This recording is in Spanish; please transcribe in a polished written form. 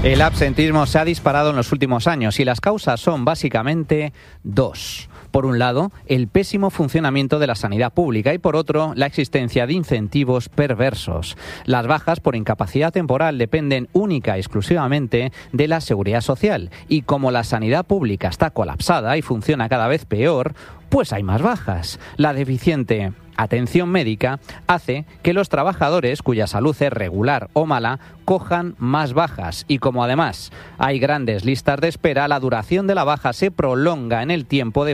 El absentismo se ha disparado en los últimos años y las causas son básicamente dos. Por un lado, el pésimo funcionamiento de la sanidad pública y por otro, la existencia de incentivos perversos. Las bajas por incapacidad temporal dependen única y exclusivamente de la seguridad social y como la sanidad pública está colapsada y funciona cada vez peor, pues hay más bajas. La deficiente atención médica hace que los trabajadores cuya salud es regular o mala cojan más bajas y como además hay grandes listas de espera, la duración de la baja se prolonga en el tiempo de